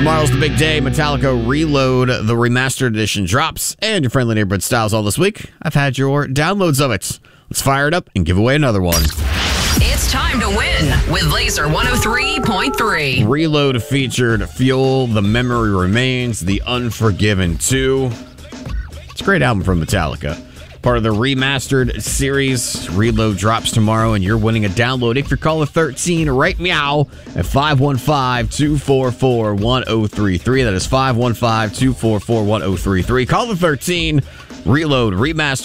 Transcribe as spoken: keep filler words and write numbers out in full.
Tomorrow's the big day. Metallica Reload, the remastered edition drops, and your friendly neighborhood styles all this week. I've had your downloads of it. Let's fire it up and give away another one. It's time to win with Laser one oh three point three. Reload featured Fuel, The Memory Remains, The Unforgiven two. It's a great album from Metallica. Part of the remastered series. Reload drops tomorrow, and you're winning a download. If you're caller thirteen, right meow at five one five, two four four, one oh three three. That is five one five, two four four, one oh three three. Caller thirteen, Reload, remastered.